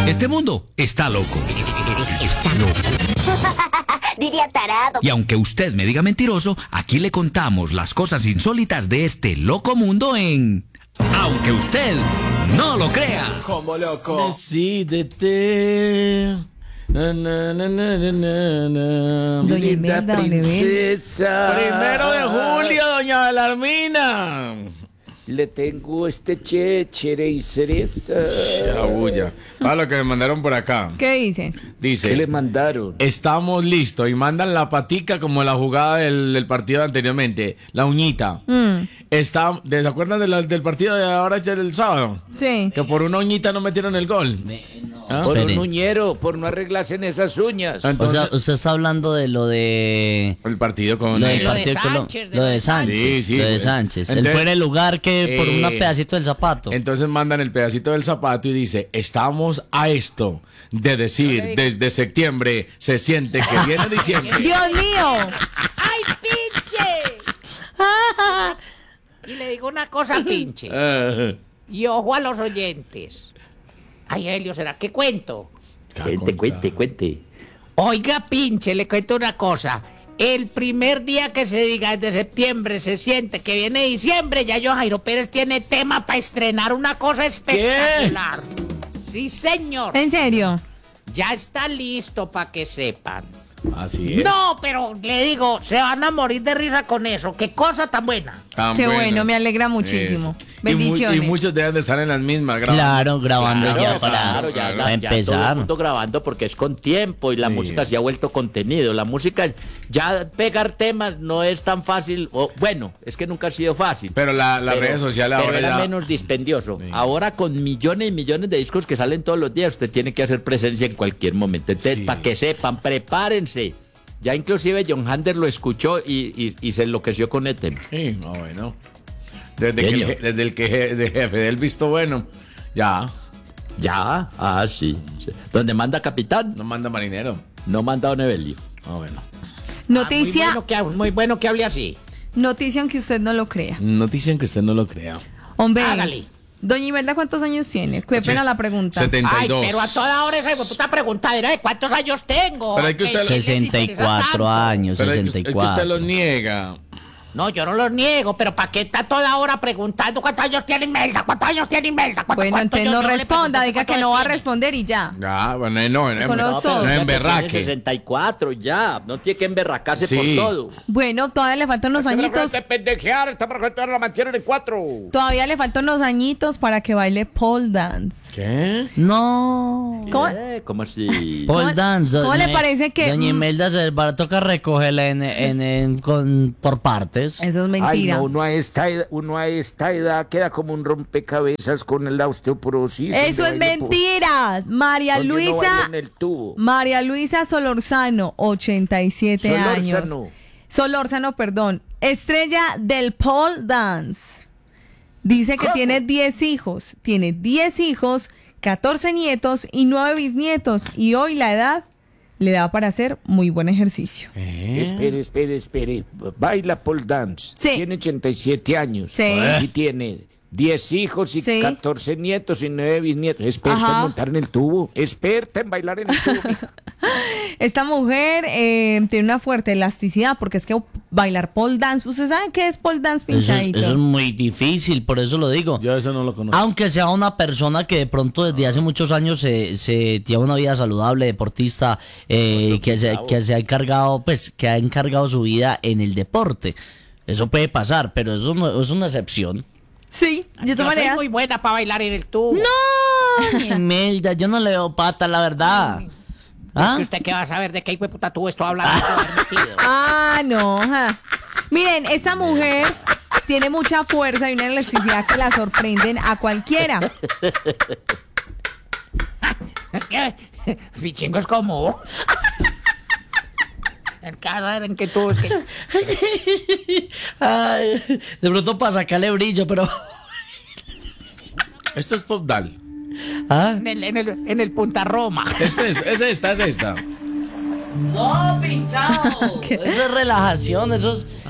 Este mundo está loco. Está loco. Diría tarado. Y aunque usted me diga mentiroso, aquí le contamos las cosas insólitas de este loco mundo en... Aunque usted no lo crea. Como loco. Decídete. Na, na, na, na, na, na. Doña Linda Imelda, ¿dónde ven? princesa. 1 de julio, doña Belarmina. Le tengo este chéchere y cereza. Chabulla. Para lo que me mandaron por acá. ¿Qué dice? Dice, ¿Qué le mandaron? estamos listos. Y mandan la patica como la jugada del partido anteriormente. La uñita. ¿Se acuerdan del partido de ahora del sábado? Sí. Que por una uñita no metieron el gol. ¿Ah? Por Espere. un uñero, por no arreglarse en esas uñas. Entonces, O sea, usted está hablando de lo de... el partido con... Lo del Lo de partido Sánchez, de lo lo de de Sánchez. Sí, sí, lo de güey. Sánchez. Entonces, Él fue en el lugar que por un pedacito del zapato. Entonces mandan el pedacito del zapato y dice, estamos a esto de decir, desde septiembre se siente que viene diciembre. ¡Dios mío! ¡Ay, pinche! Y le digo una cosa, pinche. Y ojo a los oyentes. Ay, Helio, ¿será que cuento? Cuente. Oiga, pinche, le cuento una cosa. El primer día que se diga desde septiembre se siente que viene diciembre, ya yo, Jairo Pérez, tiene tema para estrenar una cosa espectacular. Sí, señor. ¿En serio? Ya está listo para que sepan. Así es. No, pero le digo, se van a morir de risa con eso. Qué cosa tan buena. Tan Qué buena. bueno, me alegra muchísimo. Eso. Bendiciones. Y muchos deben de estar en las mismas grabando. Claro, grabando Claro, ya claro, para todo el empezar. mundo grabando porque es con tiempo y la Sí. música se ha vuelto contenido. La música, ya pegar temas no es tan fácil. Bueno, es que nunca ha sido fácil. Pero las redes sociales pero ahora era ya... menos dispendioso. Sí. Ahora con millones y millones de discos que salen todos los días, usted tiene que hacer presencia en cualquier momento. Entonces, Sí. para que sepan, prepárense. Ya inclusive John Hander lo escuchó y se enloqueció con este tema. Sí, no, bueno. Desde Genio. el jefe del visto bueno, ya, Ya, sí. Donde manda capitán, no manda marinero. no manda Don Evelio. Ah, bueno. Noticia, Muy bueno que hable así. noticia aunque usted no lo crea. Noticia que usted no lo crea. Hombre, Hágale. doña Imelda, ¿cuántos años tiene? Qué pena la pregunta. 72. Ay, pero a toda hora esa puta preguntadera de cuántos años tengo. Pero hay que usted- ¿Qué les interesa 64 tanto? años, Pero es que usted 64. lo niega. No, yo no los niego, pero ¿para qué está toda hora preguntando cuántos años tiene Imelda? ¿Cuántos años tiene Imelda? Bueno, entonces no responda, diga que no va a responder y ya. Ya, bueno, no, Conozco. no Tiene emberraque. 64 ya, no tiene que emberracarse Sí. por todo. Bueno, todavía le faltan unos añitos. pendejear, esta mujer la mantienen en 4. Todavía le faltan unos añitos para que baile pole dance. ¿Qué? No. ¿Cómo? ¿Cómo así? ¿Cómo- Pole dance. cómo le parece que- Doña Imelda se va a tocar recogerla por partes. Eso es Ay, mentira. no, uno a esta edad queda como un rompecabezas con la osteoporosis. Eso es donde baile mentira. María donde uno baila Luisa. en el tubo. María Luisa Solorzano, 87 años. Solórzano. Solórzano, perdón. Estrella del pole dance. Dice que tiene 10 hijos. Tiene 10 hijos, 14 nietos y 9 bisnietos. Y hoy la edad le da para hacer muy buen ejercicio. Espere. Baila pole dance. Sí. Tiene 87 años. Sí. Y tiene 10 hijos y Sí. 14 nietos y 9 bisnietos. Experta Ajá. en montar en el tubo. Experta en bailar en el tubo, mija. Esta mujer tiene una fuerte elasticidad porque es que bailar pole dance, ¿usted sabe qué es pole dance, pinchadito? Eso es muy difícil, por eso lo digo. Yo eso no lo conozco. Aunque sea una persona que de pronto desde hace muchos años se tiene una vida saludable, deportista, que se ha encargado, pues, que ha encargado su vida en el deporte. Eso puede pasar, pero eso no, es una excepción. Sí, de Yo todas soy maneras. muy buena para bailar en el tubo. No, Imelda, yo no le veo pata, la verdad. Es ¿Ah? que usted qué va a saber de qué hijo de puta tubo estoy hablando. Metido. Ah, no. Ajá. Miren, esta mujer tiene mucha fuerza y una elasticidad que la sorprenden a cualquiera. Es que Fichingo es como vos. El caso era en que tú es que Ay, de pronto para sacarle brillo, pero... Esto es pop dal. ¿Ah? en el Punta Roma. Es esta. No, pinchado. Eso es relajación, eso es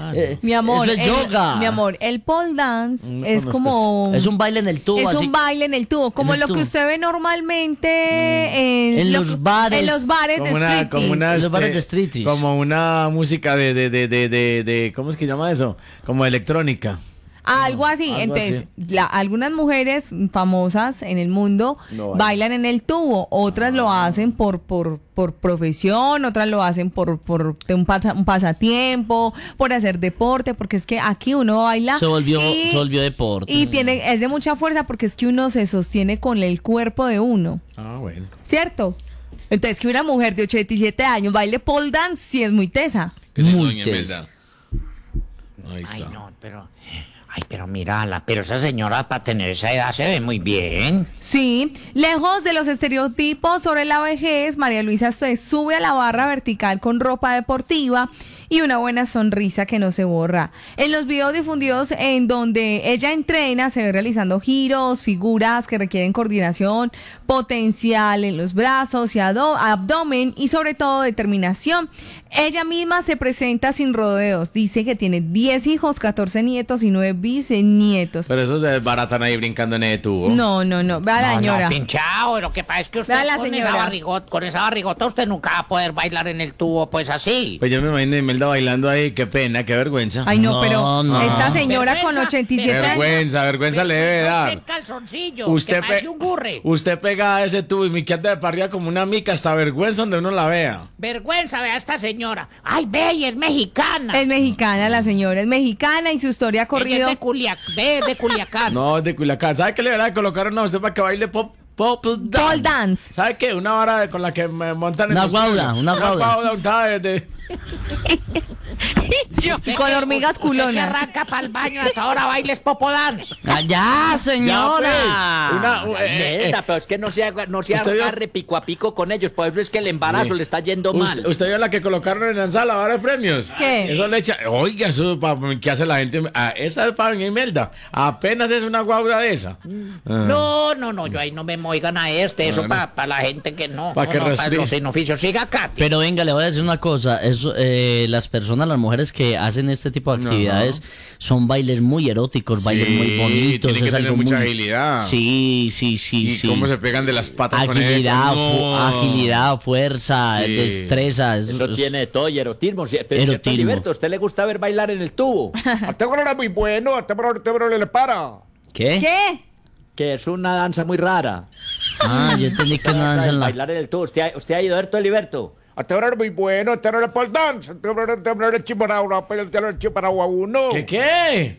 Mi amor, Eso es yoga. mi amor, el pole dance No es conozco como... Es un baile en el tubo. Es así. un baile en el tubo, como el lo que tubo. usted ve normalmente En los bares. En los bares de striptease. Los bares de striptease. como una música de ¿cómo es que llama eso? Como electrónica. Algo así. Algo Entonces, algunas mujeres famosas en el mundo No, bailan en el tubo, otras lo hacen por profesión, otras lo hacen por un pasatiempo, por hacer deporte, porque es que aquí uno baila Se volvió deporte. y es de mucha fuerza porque es que uno se sostiene con el cuerpo de uno, Ah, bueno. ¿cierto? Entonces que una mujer de 87 años baile pole dance sí es muy tesa. ¿Qué es eso, Muy doña tesa. Imelda? Ahí está. Ay, no, pero... Ay, pero mírala, pero esa señora para tener esa edad se ve muy bien. Sí, lejos de los estereotipos sobre la vejez, María Luisa se sube a la barra vertical con ropa deportiva y una buena sonrisa que no se borra. En los videos difundidos en donde ella entrena, se ve realizando giros, figuras que requieren coordinación, potencial en los brazos y abdomen y sobre todo determinación. Ella misma se presenta sin rodeos. Dice que tiene 10 hijos, 14 nietos y 9 bisnietos. Pero eso se desbaratan ahí brincando en el tubo. No. Vea la señora. No, pinchado, lo que pasa es que usted Vea la con señora. con esa barrigota usted nunca va a poder bailar en el tubo, pues así. Pues yo me imagino a Imelda bailando ahí. Qué pena, qué vergüenza. Ay, no, No, pero no. esta señora con Vergüenza, 87 años. Vergüenza le debe dar. En calzoncillo, Usted, que parece un burre. usted pega a ese tubo y me queda de para arriba como una mica, hasta vergüenza donde uno la vea. Vergüenza, vea a esta señora. Ay, ve, y es mexicana. Es mexicana, la señora es mexicana y su historia ha Ella corrido. es de Culiacán. No, es de Culiacán. ¿Sabe qué le van a colocar a usted para que baile pole Pole dance? dance. ¿Sabe qué? Una vara con la que me montan en Una los guauda, tuyos. una guauda. untada de... Y con hormigas Usted que culonas. arranca para el baño hasta ahora bailes popo dance. Ah, ya, señora. Ya, pues. Neta, pero es que no se ¿Usted vio? agarre pico a pico con ellos, por eso es que el embarazo le está yendo mal. ¿Usted vio la que colocaron en la sala, la vara de premios? ¿Qué? Eso le echa... Oiga, eso ¿qué hace la gente? Ah, esa es para doña Imelda. Apenas es una guauda de esa. No, yo ahí no me oigan a eso Bueno. para la gente que no. Pa' no, que no, para restringe. los sin oficio. Siga acá. Pero venga, le voy a decir una cosa. Eso, las personas, las mujeres que hacen este tipo de actividades son bailes muy eróticos, bailes muy bonitos. tienen que es tener algo mucha muy... agilidad. Sí. Y cómo se pegan de las patas con Agilidad, eso. No. agilidad, fuerza, Sí. destreza. Eso tiene de todo y erotismo. ¿Cierto, Erotismo. Heriberto? ¿A usted le gusta ver bailar en el tubo? A este era muy bueno, a este le para. ¿Qué? ¿Qué? Que es una danza muy rara. Ah, yo entendí que no danza en la... Bailar en el tubo. ¿Usted ha ido a ver todo, Heriberto? A este era muy bueno, a este era el pole dance, a este era el chimarao, el chimarao a uno. ¿Qué?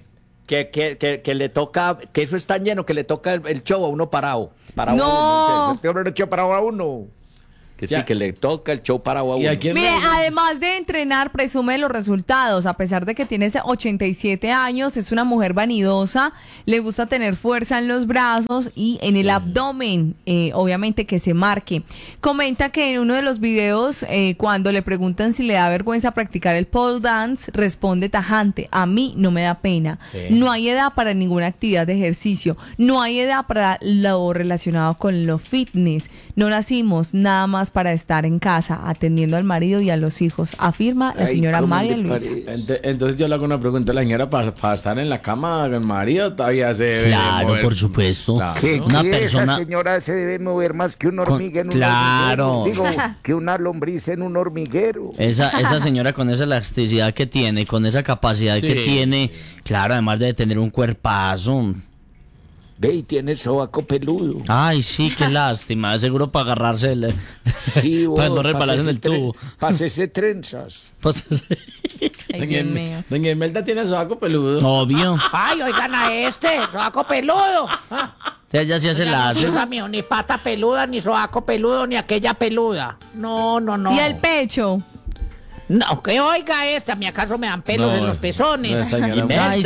Que le toca, que eso es tan lleno que le toca el show a uno parado. Parado No. a uno, A este era el chimarao a uno. que sí, Ya. que le toca el show parado a ¿Y uno. a quién Mire, le- además de entrenar, presume los resultados. A pesar de que tiene ese 87 años, es una mujer vanidosa, le gusta tener fuerza en los brazos y en el abdomen, obviamente que se marque. Comenta que en uno de los videos, cuando le preguntan si le da vergüenza practicar el pole dance, responde tajante: a mí no me da pena. No hay edad para ninguna actividad de ejercicio. No hay edad para lo relacionado con lo fitness. No nacimos nada más para estar en casa atendiendo al marido y a los hijos, afirma la Ay, señora ¿cómo María le Luisa. parece? Entonces yo le hago una pregunta a la señora para estar en la cama con el marido, todavía se debe Claro, mover. por supuesto. Claro. Que, Una que persona- esa señora se debe mover más que una Con- hormiga en un claro. hormiguero. Digo, que una lombriz en un hormiguero. Esa señora con esa elasticidad que tiene, con esa capacidad Sí. que tiene, claro, además de tener un cuerpazo. Ve, y tiene sobaco peludo. Ay, sí, qué lástima. Seguro para agarrarse el... Sí, para no resbalarse en el tubo. Pásese trenzas. Pues, Ay, Dios mío. Doña Imelda tiene sobaco peludo. obvio. Ay, oigan a este, sobaco peludo. Ah, Ella sí hace ya la no hace. sirva, mijo, ni pata peluda, ni sobaco peludo, ni aquella peluda. No. Y el pecho. No, que oiga esta, a mí acaso me dan pelos en los pezones. No, esta señora- Ay,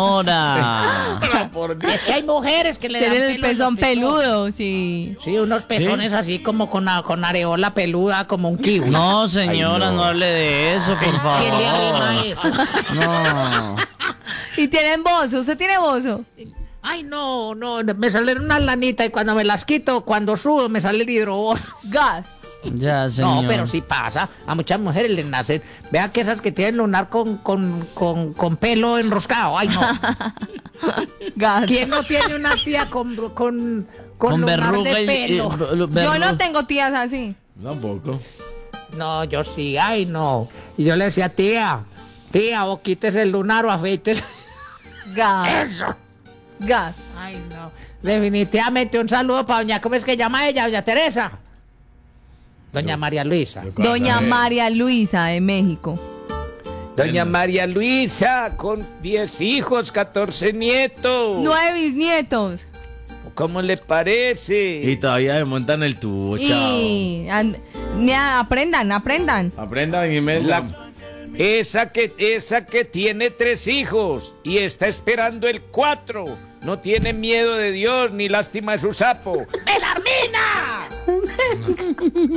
señora. Es que hay mujeres que le dan Tienen el pelos en los pezón pezones. peludo, sí. Sí, unos pezones así como con areola peluda, como un kiwi. No, señora, no hable de eso, por ¿Quién le arrima favor. eso? No. Y tienen bozo, ¿usted tiene bozo? Ay, no, me salen unas lanitas y cuando me las quito, cuando sudo, me sale el hidroboso. Gas. Ya, señor. No, pero sí pasa. A muchas mujeres les nacen. Vea que esas que tienen lunar con pelo enroscado. Ay, no. Gas. ¿Quién no tiene una tía con Con lunar verruga de y pelo? Yo no tengo tías así. Tampoco. No, yo sí, ay, no. Y yo le decía, tía, o quítese el lunar o afeites. Gas. Eso. Gas. Ay, no. Definitivamente un saludo para doña, ¿cómo es que llama ella? Doña Teresa. Doña María Luisa. Doña María Luisa de México. Doña María Luisa, con 10 hijos, 14 nietos. 9 bisnietos. ¿Cómo le parece? Y todavía se montan el tubo, chao. Y aprendan. Aprendan y me Esa que tiene 3 hijos y está esperando el 4. No tiene miedo de Dios ni lástima de su sapo. ¡Belarmina!